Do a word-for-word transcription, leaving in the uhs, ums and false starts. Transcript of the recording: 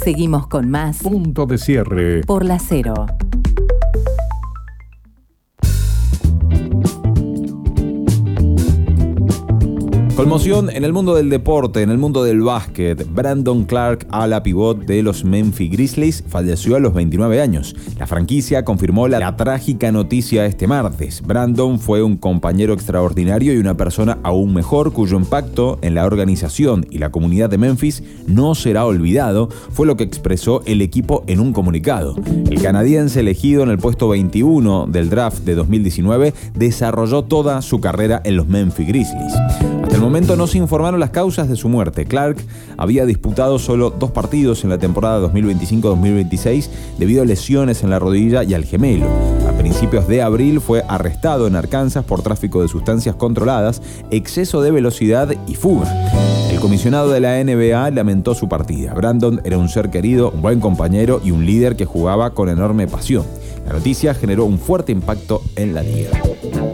Seguimos con más Punto de Cierre por La Cero. Conmoción en el mundo del deporte, en el mundo del básquet. Brandon Clarke, ala pivot de los Memphis Grizzlies, falleció a los veintinueve años. La franquicia confirmó la, la trágica noticia este martes. Brandon fue un compañero extraordinario y una persona aún mejor, cuyo impacto en la organización y la comunidad de Memphis no será olvidado, fue lo que expresó el equipo en un comunicado. El canadiense, elegido en el puesto veintiuno del draft de dos mil diecinueve, desarrolló toda su carrera en los Memphis Grizzlies. Hasta el momento no se informaron las causas de su muerte. Clarke había disputado solo dos partidos en la temporada dos mil veinticinco dos mil veintiséis debido a lesiones en la rodilla y al gemelo. A principios de abril fue arrestado en Arkansas por tráfico de sustancias controladas, exceso de velocidad y fuga. El comisionado de la N B A lamentó su partida. Brandon era un ser querido, un buen compañero y un líder que jugaba con enorme pasión. La noticia generó un fuerte impacto en la liga.